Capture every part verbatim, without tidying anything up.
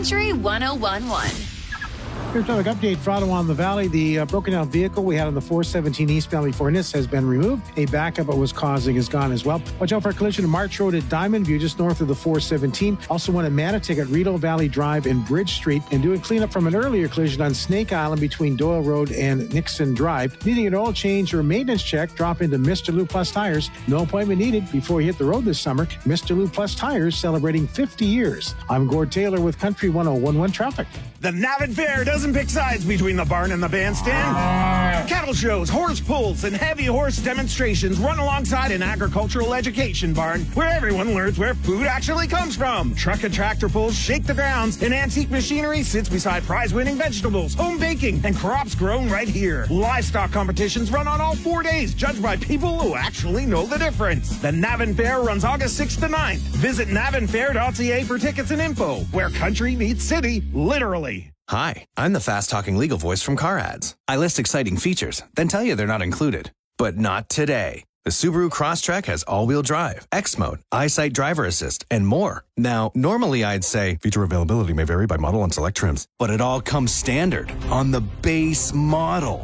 Country one oh one point one. Here's a traffic update for Ottawa on the Valley. The uh, broken down vehicle we had on the four seventeen eastbound before Nice has been removed. A backup it was causing is gone as well. Watch out for a collision on March Road at Diamond View, just north of the four seventeen. Also one at Manitic at Rideau Valley Drive and Bridge Street. And doing cleanup from an earlier collision on Snake Island between Doyle Road and Nixon Drive. Needing an oil change or maintenance check, drop into Mister Lou Plus Tires. No appointment needed before you hit the road this summer. Mister Lou Plus Tires celebrating fifty years. I'm Gord Taylor with Country one oh one one Traffic. The Navin Fair doesn't pick sides between the barn and the bandstand. Cattle shows, horse pulls, and heavy horse demonstrations run alongside an agricultural education barn where everyone learns where food actually comes from. Truck and tractor pulls shake the grounds, and antique machinery sits beside prize-winning vegetables, home baking, and crops grown right here. Livestock competitions run on all four days, judged by people who actually know the difference. The Navin Fair runs August sixth to ninth. Visit navin fair dot c a for tickets and info, where country meets city, literally. Hi, I'm the fast-talking legal voice from Car Ads. I list exciting features, then tell you they're not included. But not today. The Subaru Crosstrek has all-wheel drive, X-Mode, EyeSight Driver Assist, and more. Now, normally I'd say feature availability may vary by model and select trims, but it all comes standard on the base model.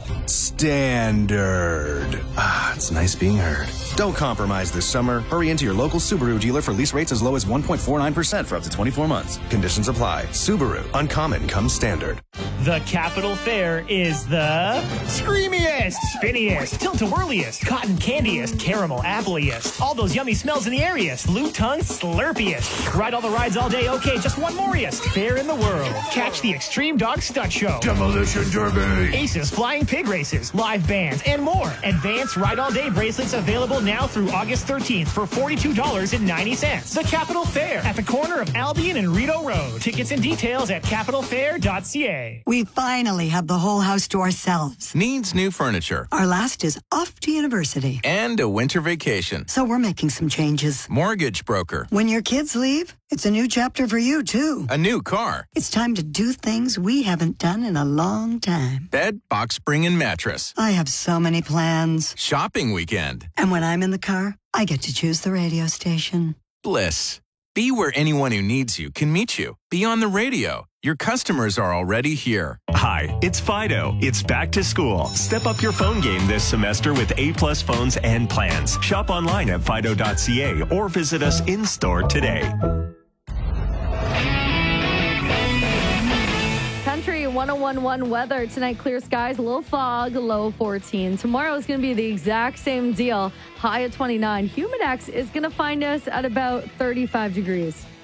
Standard. Ah, it's nice being heard. Don't compromise this summer. Hurry into your local Subaru dealer for lease rates as low as one point four nine percent for up to twenty-four months. Conditions apply. Subaru. Uncommon comes standard. The Capital Fair is the screamiest, spinniest, tilt-a-whirliest, cotton candiest, caramel appleyest, all those yummy smells in the areaest, loop tongue slurpiest. Ride all the rides all day, okay, just one moreiest fair in the world. Catch the Extreme Dog Stunt Show, Demolition Derby, Aces Flying Pig Races, live bands, and more. Advanced Ride All Day bracelets available now through August thirteenth for forty-two dollars and ninety cents. The Capital Fair at the corner of Albion and Rideau Road. Tickets and details at capital fair dot c a. We finally have the whole house to ourselves. Needs new furniture. Our last is off to university. And a winter vacation. So we're making some changes. Mortgage broker. When your kids leave, it's a new chapter for you, too. A new car. It's time to do things we haven't done in a long time. Bed, box spring, and mattress. I have so many plans. Shopping weekend. And when I'm in the car, I get to choose the radio station. Bliss. Be where anyone who needs you can meet you. Be on the radio. Your customers are already here. Hi, it's Fido. It's back to school. Step up your phone game this semester with A-plus phones and plans. Shop online at fido dot c a or visit us in-store today. Country one oh one point one weather. Tonight, clear skies, a little fog, low fourteen. Tomorrow is going to be the exact same deal. High at twenty-nine. Humidex is going to find us at about thirty-five degrees.